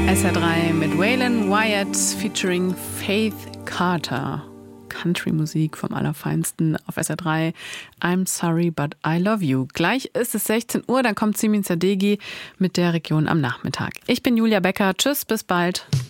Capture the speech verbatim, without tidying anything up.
S R drei mit Waylon Wyatt featuring Faith Carter. Country-Musik vom Allerfeinsten auf S R drei. I'm sorry, but I love you. Gleich ist es sechzehn Uhr, dann kommt Simin Sadeghi mit der Region am Nachmittag. Ich bin Julia Becker. Tschüss, bis bald.